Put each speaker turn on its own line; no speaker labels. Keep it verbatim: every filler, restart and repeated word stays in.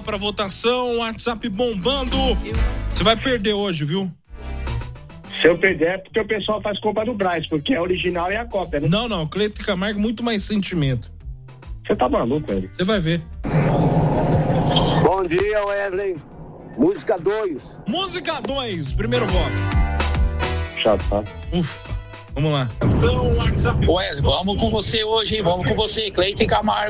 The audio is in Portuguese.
lá pra votação, WhatsApp bombando. Você vai perder hoje, viu?
Se eu perder é porque o pessoal faz compra do Braz, porque é original e a cópia, né?
Não, não, Cleiton Camargo muito mais sentimento.
Você tá maluco, velho?
Você vai ver.
Bom dia, Wesley. Música dois.
Música dois, primeiro voto.
Chato, tá?
Ufa, vamos lá.
Wesley, vamos com você hoje, hein? Vamos com você, Cleiton Camargo.